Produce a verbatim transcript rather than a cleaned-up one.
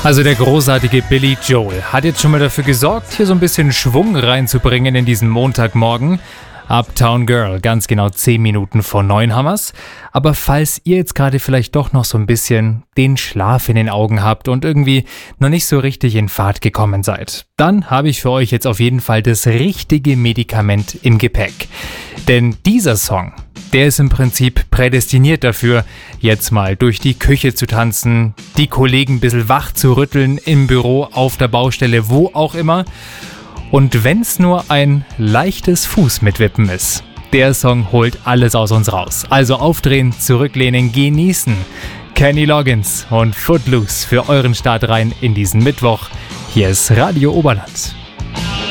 Also der großartige Billy Joel hat jetzt schon mal dafür gesorgt, hier so ein bisschen Schwung reinzubringen in diesen Montagmorgen. Uptown Girl, ganz genau zehn Minuten vor neun Hammers. Aber falls ihr jetzt gerade vielleicht doch noch so ein bisschen den Schlaf in den Augen habt und irgendwie noch nicht so richtig in Fahrt gekommen seid, dann habe ich für euch jetzt auf jeden Fall das richtige Medikament im Gepäck. Denn dieser Song, der ist im Prinzip prädestiniert dafür, jetzt mal durch die Küche zu tanzen, die Kollegen ein bisschen wach zu rütteln, im Büro, auf der Baustelle, wo auch immer. Und wenn's nur ein leichtes Fuß mitwippen ist, der Song holt alles aus uns raus. Also aufdrehen, zurücklehnen, genießen. Kenny Loggins und Footloose für euren Start rein in diesen Mittwoch. Hier ist Radio Oberland.